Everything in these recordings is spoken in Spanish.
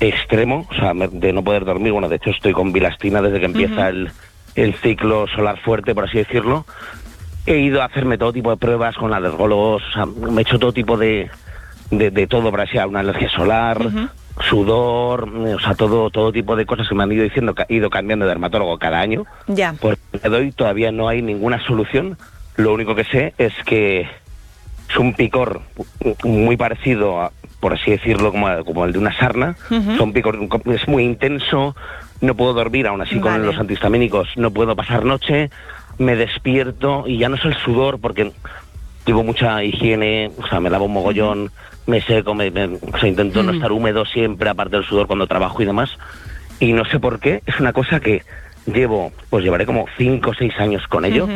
extremo, o sea, de no poder dormir. Bueno, de hecho estoy con bilastina desde que empieza el ciclo solar fuerte, por así decirlo. He ido a hacerme todo tipo de pruebas con alergólogos, o sea, me he hecho todo tipo de todo, para si una alergia solar, sudor, o sea, todo tipo de cosas que me han ido diciendo, que he ido cambiando de dermatólogo cada año. Ya. Pues de hoy todavía no hay ninguna solución. Lo único que sé es que es un picor muy parecido a, por así decirlo, como el de una sarna. Son picor, es muy intenso, no puedo dormir, aún así con los antihistamínicos no puedo pasar noche, me despierto y ya no es el sudor porque llevo mucha higiene, o sea, me lavo un mogollón, me seco, o sea, intento no estar húmedo siempre, aparte del sudor cuando trabajo y demás, y no sé por qué, es una cosa que llevaré como 5 o 6 años con ello,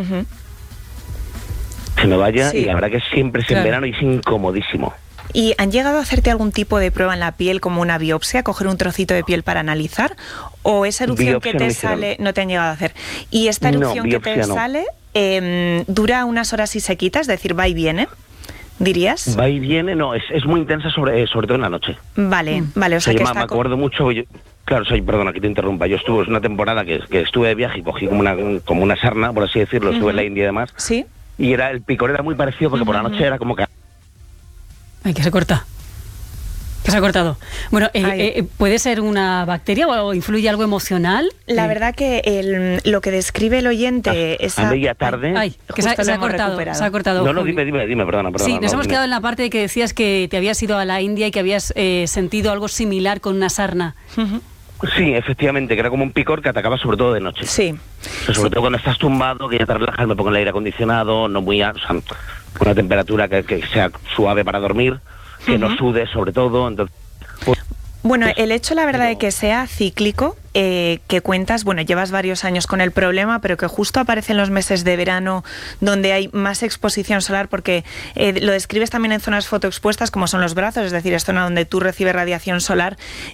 se me vaya, y la verdad que siempre es en verano y es incomodísimo. ¿Y han llegado a hacerte algún tipo de prueba en la piel, como una biopsia, coger un trocito de piel para analizar? ¿O esa erupción biopsia que te sale no te han llegado a hacer? ¿Y esta erupción que te sale dura unas horas y se quita? Es decir, ¿va y viene? ¿Dirías? Va y viene, no, es muy intensa sobre todo en la noche. Vale, vale, o sea que me acuerdo mucho, claro, perdona que te interrumpa, yo estuve una temporada que estuve de viaje y cogí como una sarna, por así decirlo, estuve en la India y demás. Sí. Y el picor era muy parecido porque por la noche era como que... Ay, que se corta. Que se ha cortado. Bueno, ¿puede ser una bacteria o influye algo emocional? La verdad que lo que describe el oyente es... A media tarde... Ay, que se ha cortado. No, dime, perdona. Sí, nos hemos quedado en la parte de que decías que te habías ido a la India y que habías sentido algo similar con una sarna. Sí, efectivamente, que era como un picor que atacaba sobre todo de noche. Sí. O sea, sobre todo cuando estás tumbado, que ya te relajas, me pongo el aire acondicionado, no muy... O sea, una temperatura que sea suave para dormir, que no sude sobre todo, entonces... Bueno, el hecho, la verdad, de que sea cíclico, que cuentas, bueno, llevas varios años con el problema, pero que justo aparece en los meses de verano donde hay más exposición solar, porque lo describes también en zonas fotoexpuestas como son los brazos, es decir, es zona donde tú recibes radiación solar.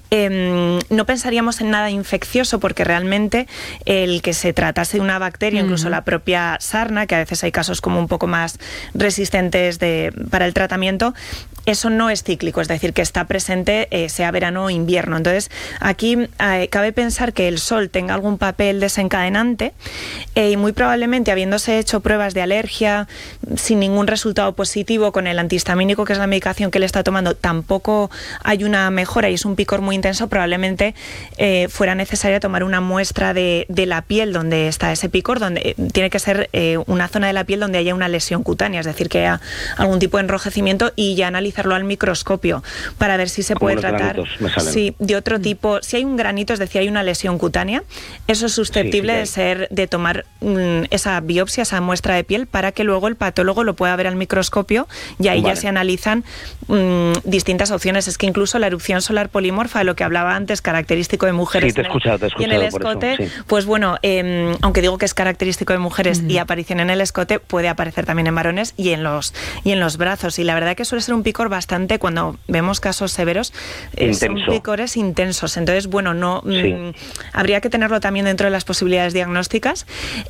No pensaríamos en nada infeccioso, porque realmente el que se tratase de una bacteria, incluso la propia sarna, que a veces hay casos como un poco más resistentes para el tratamiento, eso no es cíclico, es decir, que está presente sea verano o invierno. Entonces, aquí cabe pensar que el sol tenga algún papel desencadenante y muy probablemente, habiéndose hecho pruebas de alergia sin ningún resultado positivo con el antihistamínico, que es la medicación que él está tomando, tampoco hay una mejora y es un picor muy intenso, probablemente fuera necesaria tomar una muestra de la piel donde está ese picor, donde tiene que ser una zona de la piel donde haya una lesión cutánea, es decir, que haya algún tipo de enrojecimiento, y ya analizarlo al microscopio para ver si se puede tratar de otro tipo. Si hay un granito, es decir, hay una lesión cutánea, eso es susceptible de tomar esa biopsia, esa muestra de piel, para que luego el patólogo lo pueda ver al microscopio, y ahí ya se analizan distintas opciones. Es que incluso la erupción solar polimorfa, de lo que hablaba antes, característico de mujeres y en el escote, pues bueno, aunque digo que es característico de mujeres y aparición en el escote, puede aparecer también en varones y en los brazos, y la verdad que suele ser un picor bastante, cuando vemos casos severos, son picores intensos. Entonces, bueno, habría que tenerlo también dentro de las posibilidades diagnósticas,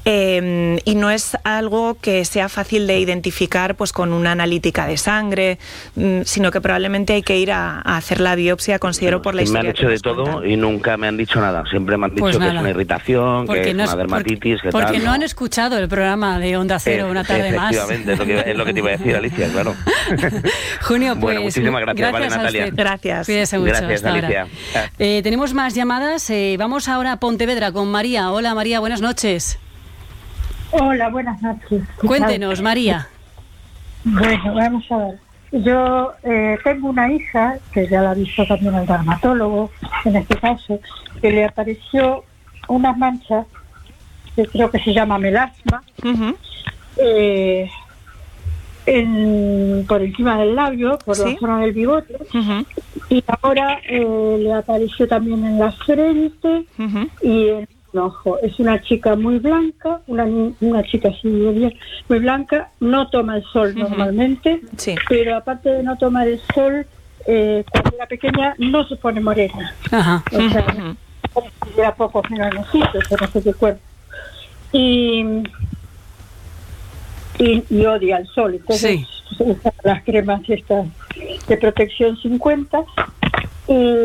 y no es algo que sea fácil de identificar pues con una analítica de sangre, sino que probablemente hay que ir a hacer la biopsia, considero, por la historia. Me han hecho de todo y nunca me han dicho nada. Siempre me han dicho que es una irritación, que es una dermatitis, que porque no han escuchado el programa de Onda Cero Una Tarde Más. Efectivamente, es lo que te iba a decir, Alicia, claro. Junio, pues, bueno, muchísimas gracias, vale, Natalia. Gracias. Cuídese mucho. Gracias, Alicia. Tenemos más llamadas. Vamos ahora a Pontevedra con María. Hola, María, buenas noches. Hola, buenas noches. Cuéntenos, María. Bueno, vamos a ver. Yo tengo una hija, que ya la ha visto también el dermatólogo, en este caso, que le apareció unas manchas, que creo que se llama melasma, por encima del labio, por la zona del bigote, y ahora le apareció también en la frente y en el ojo. Es una chica muy blanca, una chica así muy blanca, no toma el sol normalmente, pero aparte de no tomar el sol, cuando era pequeña no se pone morena. O sea, era pocos melanocitos, no sé qué cuerpo. Y odia el sol, entonces usa las cremas estas de protección 50 y